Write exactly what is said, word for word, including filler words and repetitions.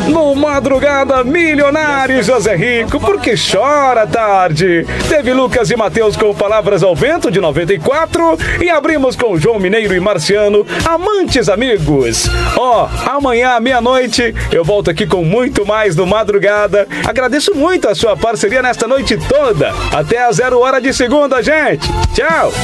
no Madrugada Milionária, José Rico, porque chora tarde. Teve Lucas e Matheus com Palavras ao Vento, de noventa e quatro, e abrimos com João Mineiro e Marciano, Amantes Amigos. Ó, oh, amanhã à meia-noite eu volto aqui com muito mais no Madrugada. Agradeço muito a sua parceria nesta noite toda. Até a zero hora de segunda, gente. Tchau.